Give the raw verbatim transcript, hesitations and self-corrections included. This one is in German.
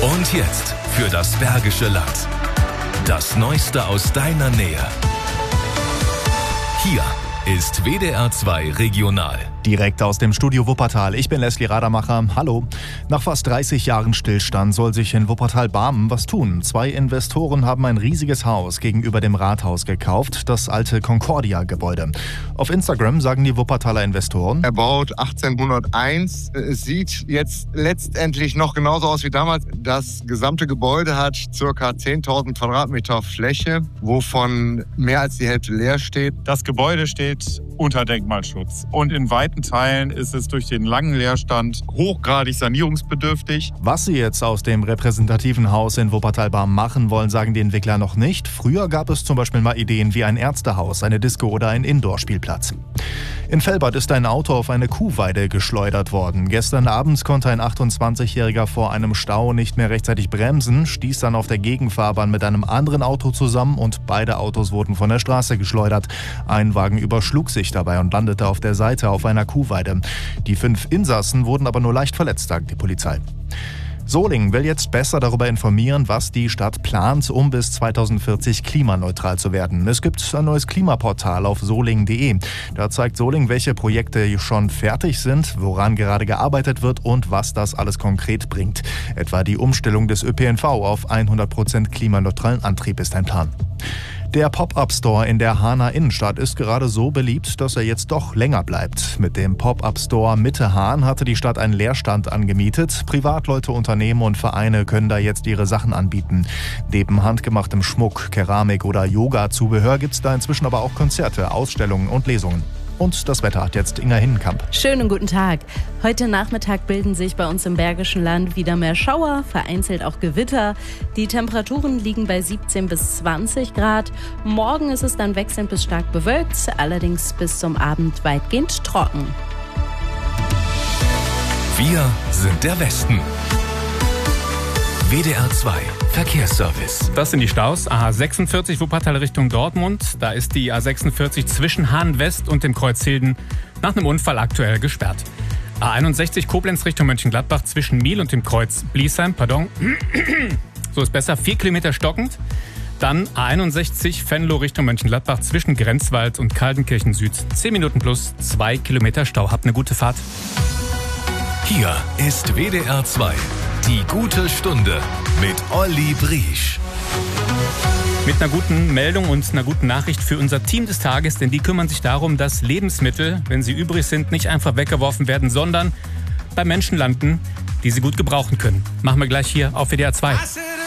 Und jetzt für das Bergische Land. Das Neueste aus deiner Nähe. Hier ist W D R zwei Regional. Direkt aus dem Studio Wuppertal. Ich bin Leslie Radermacher. Hallo. Nach fast dreißig Jahren Stillstand soll sich in Wuppertal-Barmen was tun. Zwei Investoren haben ein riesiges Haus gegenüber dem Rathaus gekauft, das alte Concordia-Gebäude. Auf Instagram sagen die Wuppertaler Investoren: Erbaut achtzehnhunderteins. Es sieht jetzt letztendlich noch genauso aus wie damals. Das gesamte Gebäude hat ca. zehntausend Quadratmeter Fläche, wovon mehr als die Hälfte leer steht. Das Gebäude steht unter Denkmalschutz und in weiten Teilen ist es durch den langen Leerstand hochgradig sanierungsbedürftig. Was sie jetzt aus dem repräsentativen Haus in Wuppertal-Barmen machen wollen, sagen die Entwickler noch nicht. Früher gab es zum Beispiel mal Ideen wie ein Ärztehaus, eine Disco oder ein Indoor-Spielplatz. In Velbert ist ein Auto auf eine Kuhweide geschleudert worden. Gestern abends konnte ein achtundzwanzigjähriger vor einem Stau nicht mehr rechtzeitig bremsen, stieß dann auf der Gegenfahrbahn mit einem anderen Auto zusammen und beide Autos wurden von der Straße geschleudert. Ein Wagen überschlug sich dabei und landete auf der Seite auf einer Kuhweide. Die fünf Insassen wurden aber nur leicht verletzt, sagt die Polizei. Solingen will jetzt besser darüber informieren, was die Stadt plant, um bis zweitausendvierzig klimaneutral zu werden. Es gibt ein neues Klimaportal auf solingen punkt de. Da zeigt Solingen, welche Projekte schon fertig sind, woran gerade gearbeitet wird und was das alles konkret bringt. Etwa die Umstellung des Ö P N V auf hundert Prozent klimaneutralen Antrieb ist ein Plan. Der Pop-Up-Store in der Hahner Innenstadt ist gerade so beliebt, dass er jetzt doch länger bleibt. Mit dem Pop-Up-Store Mitte Hahn hatte die Stadt einen Leerstand angemietet. Privatleute, Unternehmen und Vereine können da jetzt ihre Sachen anbieten. Neben handgemachtem Schmuck, Keramik oder Yoga-Zubehör gibt es da inzwischen aber auch Konzerte, Ausstellungen und Lesungen. Und das Wetter hat jetzt Inga Hinnenkamp. Schönen guten Tag. Heute Nachmittag bilden sich bei uns im Bergischen Land wieder mehr Schauer, vereinzelt auch Gewitter. Die Temperaturen liegen bei siebzehn bis zwanzig Grad. Morgen ist es dann wechselnd bis stark bewölkt, allerdings bis zum Abend weitgehend trocken. Wir sind der Westen. W D R zwei Verkehrsservice. Das sind die Staus. A sechsundvierzig Wuppertal Richtung Dortmund. Da ist die A sechsundvierzig zwischen Hahn West und dem Kreuz Hilden nach einem Unfall aktuell gesperrt. A einundsechzig Koblenz Richtung Mönchengladbach zwischen Miel und dem Kreuz Bliesheim. Pardon. So ist besser. Vier Kilometer stockend. Dann A einundsechzig Venlo Richtung Mönchengladbach zwischen Grenzwald und Kaltenkirchen Süd. Zehn Minuten plus zwei Kilometer Stau. Habt eine gute Fahrt. Hier ist W D R zwei. Die gute Stunde mit Olli Briesch. Mit einer guten Meldung und einer guten Nachricht für unser Team des Tages, denn die kümmern sich darum, dass Lebensmittel, wenn sie übrig sind, nicht einfach weggeworfen werden, sondern bei Menschen landen, die sie gut gebrauchen können. Machen wir gleich hier auf W D R zwei.